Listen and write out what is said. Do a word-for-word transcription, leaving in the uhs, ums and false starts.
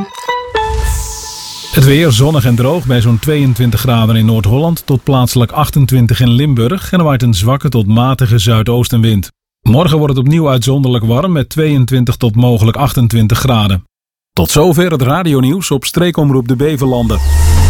Het weer zonnig en droog bij zo'n tweeëntwintig graden in Noord-Holland tot plaatselijk achtentwintig in Limburg en er waait een zwakke tot matige zuidoostenwind. Morgen wordt het opnieuw uitzonderlijk warm met tweeëntwintig tot mogelijk achtentwintig graden. Tot zover het radionieuws op Streekomroep de Beverlanden.